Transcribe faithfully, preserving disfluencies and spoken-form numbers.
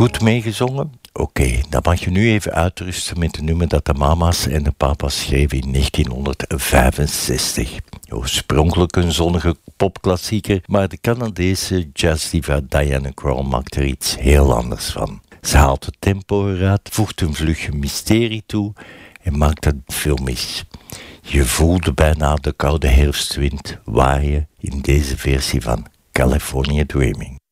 Goed meegezongen? Oké, okay, dan mag je nu even uitrusten met een nummer dat de mama's en de papa's schreven in negentienhonderdvijfenzestig. Oorspronkelijk een zonnige popklassieker, maar de Canadese jazzdiva Diana Krall maakt er iets heel anders van. Ze haalt het tempo eruit, voegt een vlugje mysterie toe en maakt het filmisch. Je voelde bijna de koude herfstwind waaien in deze versie van California Dreaming.